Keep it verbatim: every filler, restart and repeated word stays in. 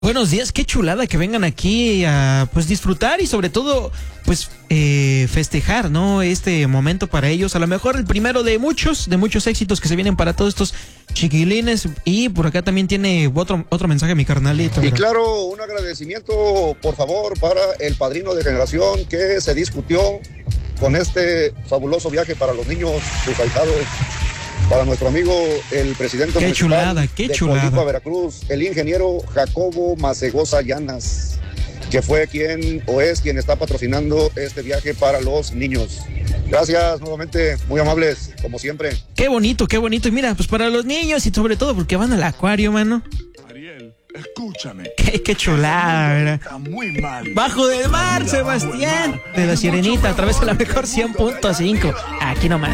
Buenos días, qué chulada que vengan aquí a pues disfrutar y sobre todo pues eh, festejar, ¿no? Este momento para ellos, a lo mejor el primero de muchos, de muchos éxitos que se vienen para todos estos chiquilines. Y por acá también tiene otro, otro mensaje mi carnalito. Y mira. claro, un agradecimiento por favor para el padrino de generación que se discutió con este fabuloso viaje para los niños, sus ahijados. Para nuestro amigo, el presidente qué chulada, qué de chulada. Colipa, Veracruz, el ingeniero Jacobo Macegosa Llanas, que fue quien o es quien está patrocinando este viaje para los niños. Gracias nuevamente, muy amables, como siempre. Qué bonito, qué bonito. Y mira, pues para los niños y sobre todo porque van al acuario, mano. Ariel, escúchame. Qué, qué chulada, ¿verdad? Está muy mal. Bajo del mar, Sebastián. De la Sirenita, a través de la mejor cien punto cinco. Aquí nomás.